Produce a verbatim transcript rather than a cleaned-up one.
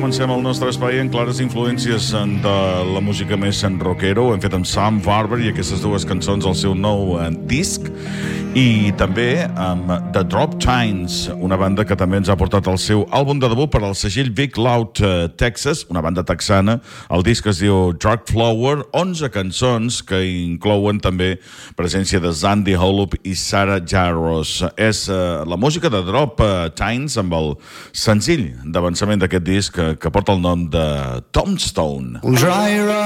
comencem el nostre espai en clares influències de la música més rockero. Ho hem fet amb Sam Farber i aquestes dues cançons al seu nou disc, i també amb The Drop Tines, una banda que també ens ha portat el seu àlbum de debut per al segell Big Loud Texas, una banda texana. El disc es diu Dark Flower, onze cançons que inclouen també presència de Zandy Holub i Sarah Jaros. És uh, la música de Drop Tines amb el senzill d'avançament d'aquest disc que, que porta el nom de Tombstone.